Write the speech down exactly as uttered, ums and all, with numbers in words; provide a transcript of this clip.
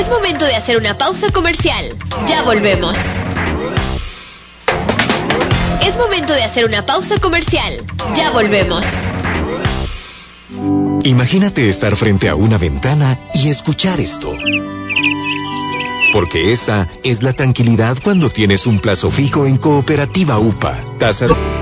momento de hacer una pausa comercial. Ya volvemos. Es momento de hacer una pausa comercial. Ya volvemos. Imagínate estar frente a una ventana y escuchar esto. Porque esa es la tranquilidad cuando tienes un plazo fijo en Cooperativa U P A. Tasa de...